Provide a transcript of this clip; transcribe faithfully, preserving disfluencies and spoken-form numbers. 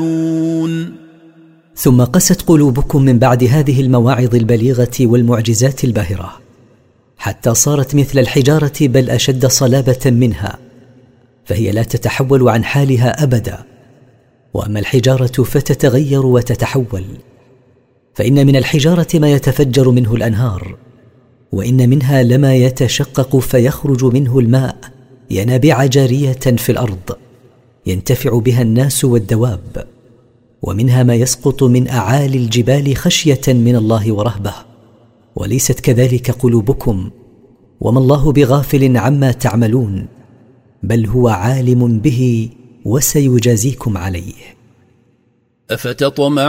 ثم قست قلوبكم من بعد هذه المواعظ البليغة والمعجزات الباهرة حتى صارت مثل الحجارة بل أشد صلابة منها، فهي لا تتحول عن حالها أبدا. وأما الحجارة فتتغير وتتحول، فإن من الحجارة ما يتفجر منه الأنهار، وإن منها لما يتشقق فيخرج منه الماء ينابيع جارية في الأرض ينتفع بها الناس والدواب، ومنها ما يسقط من أعالي الجبال خشية من الله ورهبة. وليست كذلك قلوبكم، وما الله بغافل عما تعملون، بل هو عالم به وسيجازيكم عليه. أفتطمع